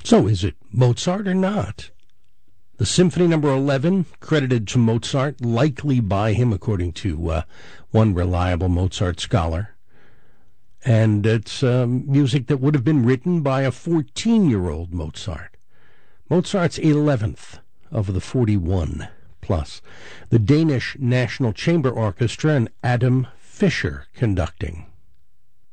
So is it Mozart or not? The Symphony Number 11, credited to Mozart, likely by him, according to one reliable Mozart scholar. And it's music that would have been written by a 14-year-old Mozart. Mozart's 11th of the 41 plus. The Danish National Chamber Orchestra and Adam Fischer conducting.